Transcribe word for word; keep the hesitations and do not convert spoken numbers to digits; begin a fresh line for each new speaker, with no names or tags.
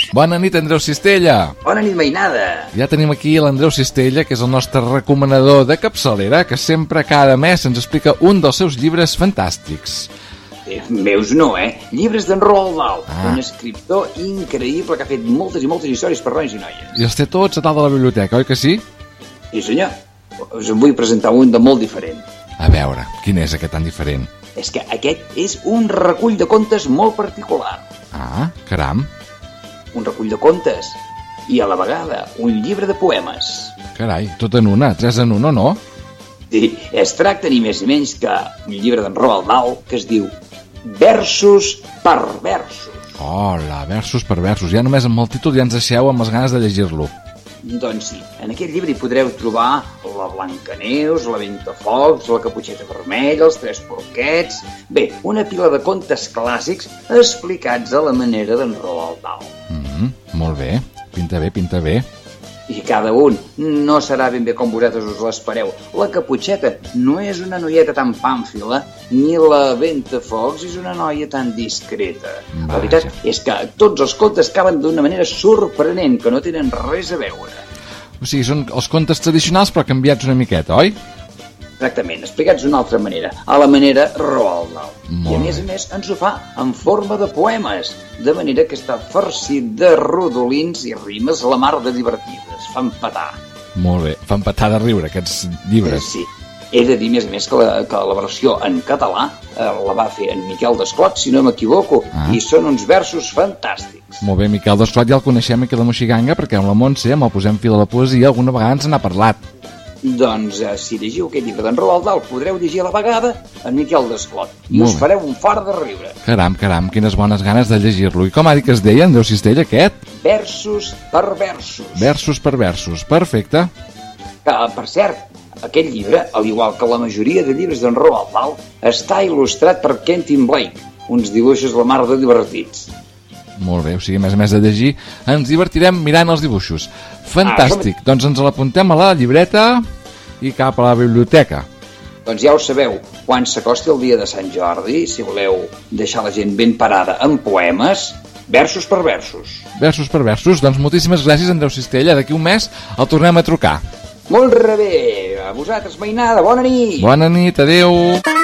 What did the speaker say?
Bona nit, Andreu Cistella.
Bona nit, mainada.
Ja tenim aquí l'Andreu Cistella, que és el nostre recomanador de capçalera, que sempre cada mes ens explica un dels seus llibres fantàstics.
Eh, meus no, eh? Llibres d'en Roald Dahl,
Ah.
un escriptor increïble que ha fet moltes i moltes històries per nois i noies.
I els té tots a dalt de la biblioteca, oi que sí?
Sí, senyor. Us en vull presentar un de molt diferent.
A veure, quin és aquest tan diferent?
És que aquest és un recull de contes molt particular.
Ah, caram.
Un recull de contes i a la vegada un llibre de poemes.
Carai, tot en una, tres en un o no?
Sí, es tracta ni més ni menys que un llibre d'en Roald Dahl que es diu Versos per versos.
Hola, versos per versos. Ja només amb el títol ja ens deixeu amb les ganes de llegir-lo.
Doncs sí, en aquest llibre hi podreu trobar la Blancaneus, la Ventafocs, la Caputxeta Vermella, els Tres Porquets... Bé, una pila de contes clàssics explicats a la manera d'en Roald Dahl.
Mm -hmm, molt bé, pinta bé, pinta bé.
I cada un no serà ben bé com vosaltres us l'espereu. La Caputxeta no és una noieta tan pàmfila, ni la Ventafocs és una noia tan discreta.
Vaja.
La veritat és que tots els contes acaben d'una manera sorprenent, que no tenen res a veure.
O sigui, són els contes tradicionals però canviats una miqueta, oi?
Exactament, explicats d'una altra manera, a la manera Roald Dahl.
Molt
I a més
bé.
a més ens ho fa en forma de poemes, de manera que està farcit de rodolins i rimes la mar de divertides. Fan petar.
Molt bé, fan petar de riure aquests llibres.
Sí. He de dir, a més a més, que la, que la versió en català eh, la va fer en Miquel Desclot, si no m'equivoco,
Ah.
i són uns versos fantàstics.
Molt bé, Miquel Desclot ja el coneixem aquí a la Moixiganga perquè amb la Montse, amb el Posem Fil a la Poesia, alguna vegada ens n'ha parlat.
Doncs, eh, si llegiu aquest llibre d'en Roald Dahl, podreu llegir a la vegada en Miquel Desclot, i
Molt
us
bé.
fareu un fart de riure.
Caram, caram, quines bones ganes de llegir-lo. I com ha dit que es deia, Andreu Cistella, aquest?
Versos per versos.
Versos per versos, perfecte.
Que, per cert, aquest llibre, al igual que la majoria de llibres d'en Roald Dahl, està il·lustrat per Quentin Blake, uns dibuixos la mar de divertits.
Molt bé, o sigui, a més a més de llegir, ens divertirem mirant els dibuixos. Fantàstic,
Ah,
doncs ens l'apuntem a la llibreta i cap a la biblioteca.
Doncs ja ho sabeu, quan s'acosti el dia de Sant Jordi, si voleu deixar la gent ben parada amb poemes, versos per versos.
Versos per versos, doncs moltíssimes gràcies, Andreu Cistella. D'aquí un mes el tornem a trucar.
Molt bé, a vosaltres, mainada, bona nit!
Bona nit, adeu.